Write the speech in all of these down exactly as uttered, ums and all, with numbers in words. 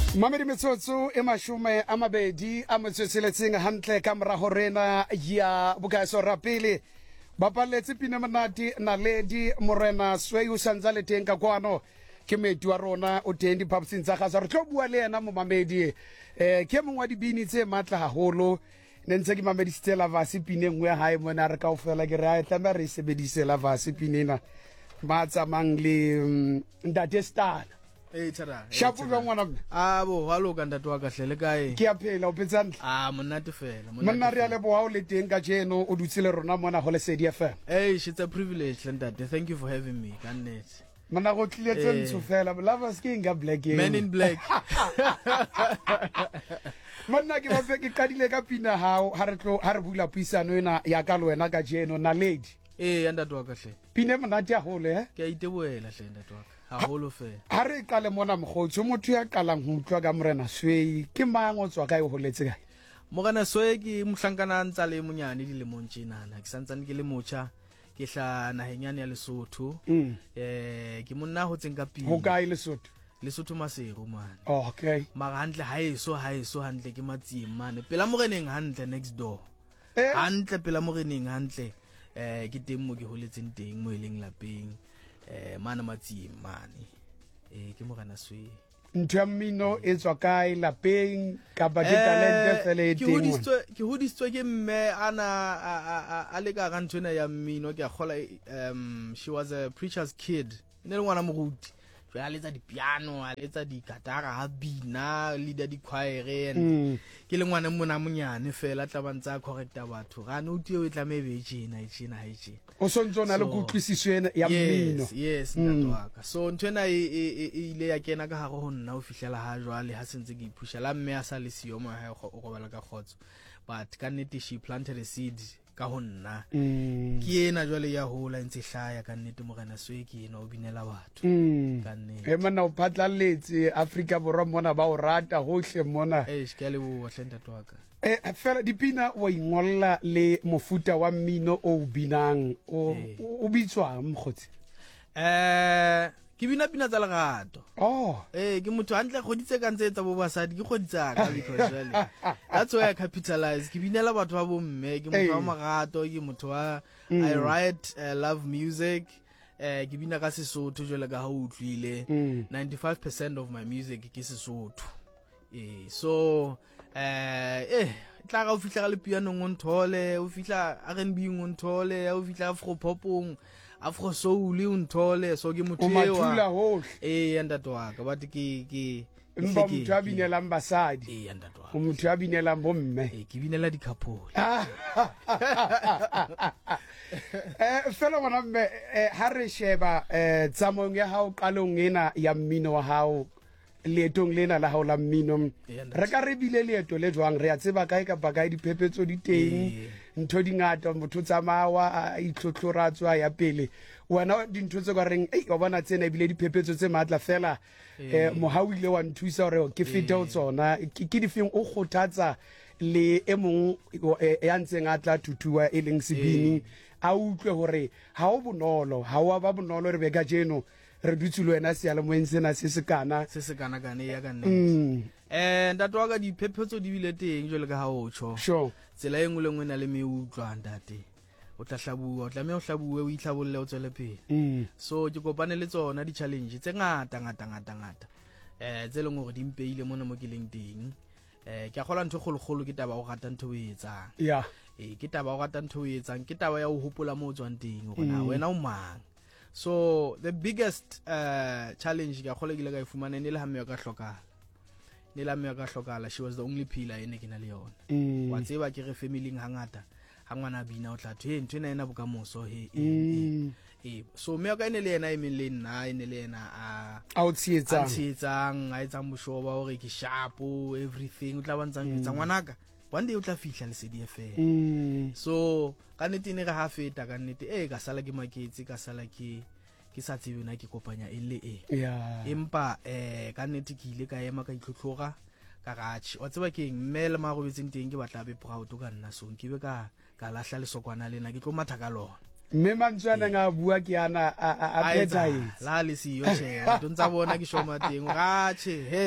Mamedi metsotso e mashume a mabedi a metsotseletseng hantle ka morago rena ya bokaeso ra pele bapaletse pina monate Naledi Morena Sweu santsa le teng ka kwano ke meti wa rona o teng diphaposing tsa gasa re tlo bua le yena mo Mamedi eh ke mongwe wa dibini tse matla haholo ne ntse ke mamedisitse la vasi pine nngwe hae mona re ka ofela ke re a tla re sebedise la vasi pinena ba tsamang le Ntate Stana. Eh tshara shapo ba ngwana mna a bo halo ka ntate wa ka hle le kae ke a phela o petsana a monate fela monna re a leboha o le teng ka jeno o dutse le rona mona go le Lesedi F M. Eh it's a privilege ntate, thank you for having me ka nnete monna go tliletse ntso fela lava skin ga black Men in Black. monna ke ba fe ke qadile ka pina hao ha re tlo ha re bula puisano ena ya ka le wena ka jeno Naledi. Eh ya ntate wa ka hle pine monate ya hole eh ke a iteboela hle ntate wa ka haholo fela ha re qale mona mogotso motho ya qalang ho utlwa ka Morena Sweu ke mang o tswa kae ho letse kae? Morena Sweu ke mohlankana ntsa le monyane di le montjinana ke santsane ke le mocha ke hla nahenyane ya Lesotho eh ke monna ho tseng ka pina ho kae Lesotho Lesotho Maseru man. Oh, okay mara hantle ha eso ha eso hantle ke matsing mane pela moreneng hantle next door eh hantle pela moreneng hantle eh ke teng mo ke holetseng teng mo eleng lapeng eh mana matsing mane eh ke Morena Sweu ntho ya mmino e tswa kae lapeng ka ba ke talente fela e ke teng hodisitswe ke hodisitswe ke mme ana a le ka ga ntshwana ya mmino ke a gola um she was a preacher's kid ne le ngwana moruti a letsa di piano a letsa di katara ha bina leader di choir and ke le ngwana mona monyane fela tla bantsa correcta batho ga no tie o tla mebe tjena tjena ha tjena o sontso na le kutlwisiswe ya mmino. yes yes ntatwaka so ntwena e ile ya kena ka hare ho nna o fihlela ha jwale ha sentse ke iphusha la mme a sa le siyo mo ha o go bala ka khotso but ka nnete she planted a seed ka ho nna ke ena jwale ya hola ntse hlaya ka nnete Morena Sweu ke ena o binela batho ka nnete e mana o phatlalletse Afrika Borwa mona ba o rata hohle mona eh ke a le bo hlenda twaka eh fela dipina wa ingolla le mofuta wa mmino o binang o o bitswa mkhotsi eh ke bina pina tsa lerato. Oh eh ke motho hantle kgoditse ka ntse tsa bo basadi ke kgoditsa ka because jwale that's why I capitalize ke binela batho ba bomme ke motho wa marato ke motho wa I write uh, love music eh ke bina ka Sesotho jwale ka ha o utlwile ninety-five percent of my music ke Sesotho eh so eh eh tla ga o fihla ka le piano ngonthole o fihla R and B ngonthole o fihla afro popong afro soul unthole so ke motho ewa eh ntate wa ka bathi ke ke mba motho a binela basadi eh ntate wa ka motho a binela bomme eh ke binela dikhaphole eh fela bona mme ha re sheba eh tsamong ya hao qalong ena ya mmino wa hao leetong lena la hao la mmino re ka re bile leeto le jwang re a tseba kae ka baka di phephetso di teng ntho di ngata motho tsamawa a itlhotlhoratswa ya pele wena dintho tse ka reng ei wa bona tsena bile di phephetso tse matla fela eh mohawile wa nthusa hore ke fete o tsona ke di feng o khothatsa le e mong ya ntseng a tla tutua e leng sebini a utlwe hore ha o bonolo ha wa ba bonolo re be ka jeno re dutse le wena se ya le moentsena se se kana se se kana kana ya ka nnete eh ntatwa ka di phephetso di bile teng jwale ka ha o tsho sure tsela engwe le ngwe na le me utlwa ntate o tla hlabua o tla me o hlabuwe o ihlabolle o tswele pele so ke kopane le tsona di challenge tse ngata ngata ngata ngata eh tse leng hore di mpeile mona mo ke leng teng eh ke a gola ntho kgologolo ke taba o rata ntho o etsang ya eh ke taba o rata ntho o etsang ke taba ya o hopola mo tswang teng hore na wena o mang. So the biggest uh, challenge ka khole gile ka ifumana ne le ha mme ka hlokala ne la mme ka hlokala she was the only pillar ene ke na le yona wa tseba ke re family hangata ha ngwana bina o tla thwe ntwe na ena bokamoso he eh so mme ka ene le ena e men le nna ene le ena a out tsietsang tsietsang a etsang boshoba hore ke sharp everything o tla bantsang etsa ngwanaka one day o tla fihla Lesedi F M so ka nnete ne re ha feta ka nnete eh ka sala ke maketse ka sala ke ke sa tsebe na ke kopanya e le e empa eh ka nnete ke ile ka ema ka itlhotlhoga ka ratshi wa tseba ke mmele ma go betseng teng ke batla be proud ka nna so ke be ka ka lahla le sokwana lena ke tlo matha ka lona mme mantswana nga bua ke ana a phetsa la le siyo che wa tsontsa bona ke shoma teng ratshi he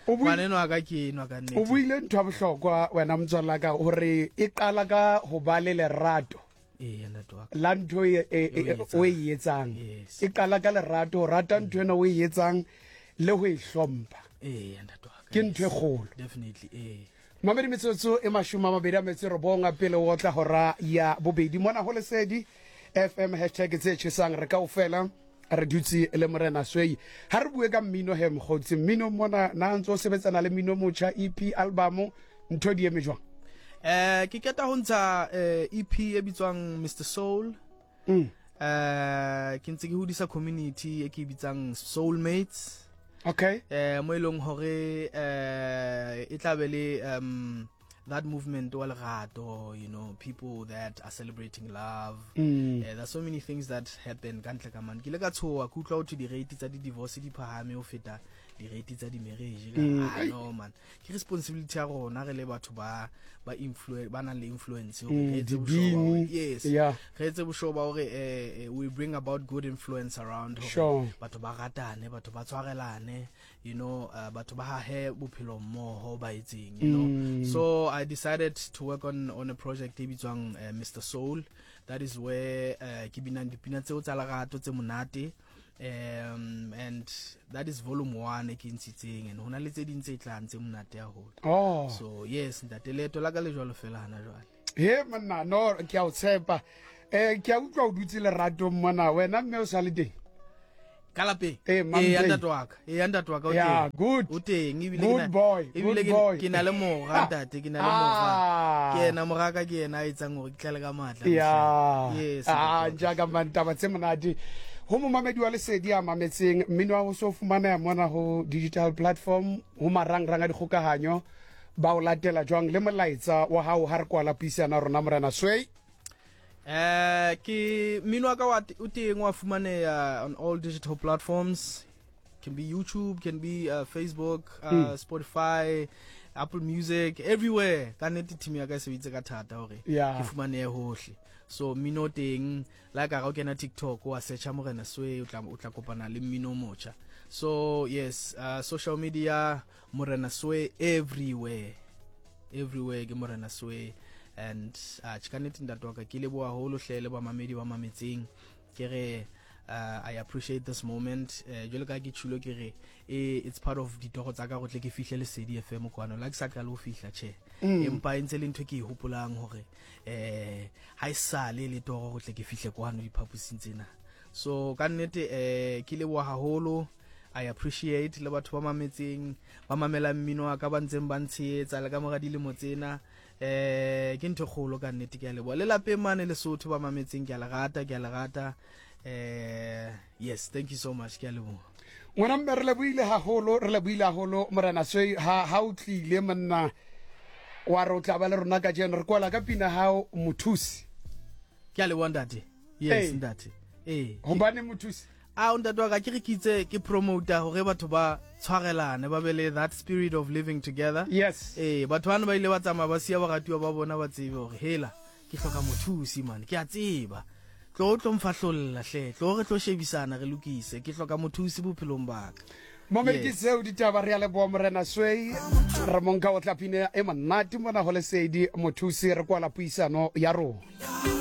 ngwaneno a ka ke enwa ka nnete o buile ntho ya bohlokwa wena motswalle ka hore e qala ka ho ba le lerato ee ntate wa ka la ntho e- e- e- o e etsang Yes. e qala ka lerato o rata ntho ena o e etsang le ho e hlompha ee ntate wa ka ke ntho e kgolo definitely ee mamedi metsotso e mashome a mabedi a metso e robonga pele o tla hora ya bobedi mona ho lesedi F M hashtag tse tjhesang re kaofela re dutse le morena swei ha re bue ka mmino he mokgotsi mmino mona na ntse o sebetsana le mmino motjha E P album ntho di eme jwang eh ke keta ho ntsha eh, E P e bitswang Mister Soul Mm. eh ke ntse ke hodisa community e ke e bitsang Soulmates okay eh mo ilong hore eh e tla be le um that movement wa lerato, you know, people that are celebrating love. Mm. Uh, there's so many things that happen kantle ka man. Ke le ka tshoa ku utlwa ho di rate tsa di divorce di phahame ho feta di rate tsa di marriage ka Mm. ah, no man. Ke responsibility ya rona re le batho ba ba influence ba nang le influence hore Mm, re etse dibini, boshoba hore- yes yeah. re etse boshoba hore eh, eh, we bring about good influence around hore Sure. batho ba ratane batho ba tshwarelane, you know, uh, batho ba hahe bophelo mmoho ba etseng, you know. Mm. So I decided to work on on a project e bitswang uh, Mister Soul. That is where uh, ke bina dipina tseo tsa lerato tse monate, um and that is volume one e ke ntshitseng, and hona le tse ding tse tlang tse monate haholo. oh So yes, ntate leto la ka le jwalo fela hana jwale. he monna no ke a o tshepa eh ke a utlwa o dutse lerato mona wena mme o sa le teng Ka lapeng Eh, Mom eh Jane. ntate wa ka eh ntate wa ka o Yeah, teng. good. O teng ebile Good ke na- boy, ebile good ke- boy. ke na le mora ntate ke na le mora Ah. ke ena moraka ke ena a etsang hore ke tlale ka matla. ya Yes, ah ntate wa ka. jaaka mantaba tse monate ho momamedi wa lesedi a mametseng mmino wa ho so fumana mona ho digital platform ho marangrang a dikgokahanyo ba o latela jwang le molaetsa wa hao ha re kwala puisana rona morena swei Eh ke mmino wa ka wa o teng wa fumaneha on all digital platforms. Can be YouTube, can be uh, Facebook, uh, Spotify, Apple Music, everywhere. Ka nnete team ya ka e sebetsa ka thata hore Yeah. ke fumanehe hohle. So mmino o teng like a ka kena TikTok wa searcha morena swei o tla o tla kopana le mmino o motjha. So yes, uh, social media morena swei everywhere. Everywhere ke morena swei. And uh, chikaneti ntate wa ka ke leboha haholo hle le ba mamedi ba mametseng ke re uh, I appreciate this moment uh, jwale ka ke chulo ke re eh, it's part of ditoro tsa ka go tle ke fihle Lesedi F M kwana like sa ka le ho fihla che empa entse le ntwe ke e hopolang hore eh ha isale le toro go tle ke fihle kwana diphapusing tsena. So ka nnete eh ke leboha haholo. I appreciate le batho ba mametseng ba mamela mmino wa ka ba ntseng ba ntshetsa le ka mora dilemo tsena. Eh ke ntho kgolo ka nnete ke a leboha le lapeng mane Lesotho ba mametseng ke a le rata ke a le rata. Eh yes, thank you so much ke a leboha. ngwana mme re lebohile haholo re lebohile haholo morena swei ha ha o tlile monna wa re o tla ba le rona ka jeno re kwala ka pina hao mothusi Ke a leboha ntate. Yes Eh. ntate. Eh hombane mothusi a o ntate wa ka ke re kitse ke promoter hore batho ba tshwarelane ba be le that spirit of living together. yes Eh batho bana ba ile ba tsamaya ba sia baratuwa ba bona ba tsebe hore hela ke hloka mothusi man ke a tseba tlo o tlo mfahlolla hle tlo re tlo shebisana re lokise ke hloka mothusi bophelong ba ka. momedi ke Yes. tseo ditaba re a leboha morena swei re monka o tla pina e monate mona ho lesedi mothusi re kwala puisano ya rona